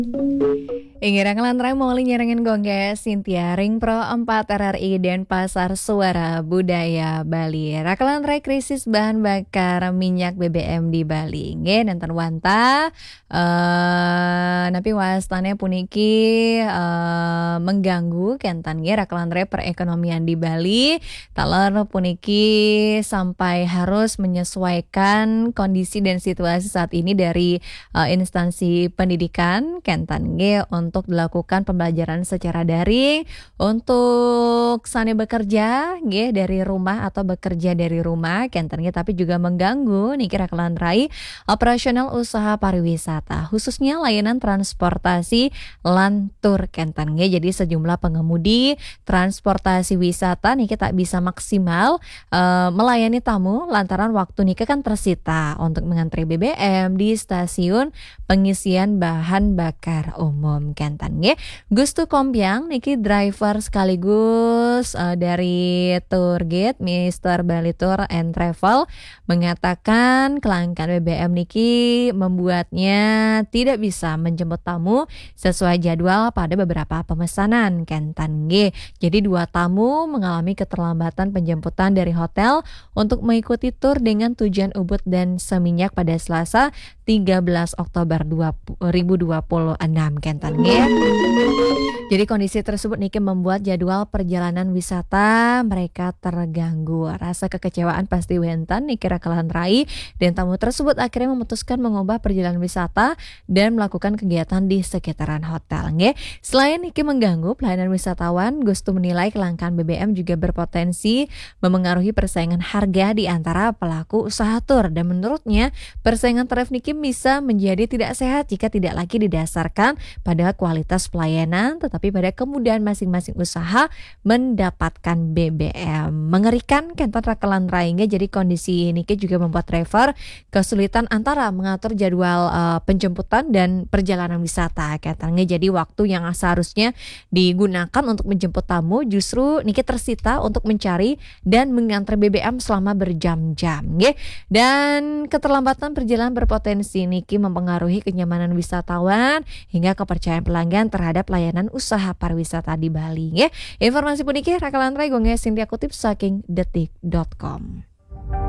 Ingira ngelantrai moli nyerengin gongges Sintia Ring Pro 4 RRI dan Pasar Suara Budaya Bali. Rakelantrai krisis bahan bakar minyak BBM di Bali. Nge nanti wanta napi wastane puniki mengganggu kentan nge rakelantrai perekonomian di Bali. Talar puniki sampai harus menyesuaikan kondisi dan situasi saat ini dari instansi pendidikan kentan nge untuk dilakukan pembelajaran secara daring untuk sane bekerja nggih dari rumah atau bekerja dari rumah kentan nggih tapi juga mengganggu niki rakelantrai operasional usaha pariwisata khususnya layanan transportasi lan tur kentan nggih. Jadi sejumlah pengemudi transportasi wisata niki tak bisa maksimal melayani tamu lantaran waktu niki kan tersita untuk mengantri BBM di stasiun pengisian bahan bakar umum kentan nggih. Gustu Kompiang niki driver sekaligus dari tour guide Mr. Bali Tour and Travel mengatakan kelangkaan BBM niki membuatnya tidak bisa menjemput tamu sesuai jadwal pada beberapa pemesanan kentan nggih. Jadi 2 tamu mengalami keterlambatan penjemputan dari hotel untuk mengikuti tur dengan tujuan Ubud dan Seminyak pada Selasa 13 Oktober 2026 kentan nggih. Jadi kondisi tersebut niki membuat jadwal perjalanan wisata mereka terganggu. Rasa kekecewaan pasti wentan niki rakelantrai dan tamu tersebut akhirnya memutuskan mengubah perjalanan wisata dan melakukan kegiatan di sekitaran hotel nggih. Selain niki mengganggu pelayanan wisatawan, Gustu menilai kelangkaan BBM juga berpotensi memengaruhi persaingan harga di antara pelaku usaha tur dan menurutnya persaingan tarif niki bisa menjadi tidak sehat jika tidak lagi didasarkan pada kualitas pelayanan tetapi pada kemudahan masing-masing usaha mendapatkan BBM. Mengerikan kentan rakelantrai nggih. Jadi kondisi ini juga membuat driver kesulitan antara mengatur jadwal penjemputan dan perjalanan wisata kentan nggih. Jadi waktu yang seharusnya digunakan untuk menjemput tamu justru niki tersita untuk mencari dan mengantar BBM selama berjam-jam nggih. Dan keterlambatan perjalanan berpotensi niki mempengaruhi kenyamanan wisatawan hingga kepercayaan pelanggan terhadap layanan usaha pariwisata di Bali nggih. Informasi puniki rakelantrai gongge Sintia kutip saking detik.com.